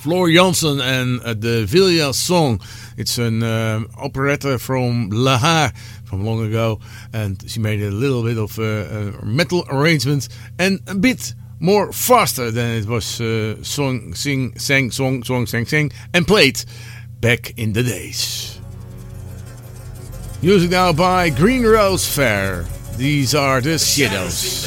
Floor Jansen and the Vilja Song. It's an operetta from Laha from long ago, and she made a little bit of metal arrangement and a bit more faster than it was song, sang, and played back in the days. Music now by Green Rose Fair. These are the Shadows.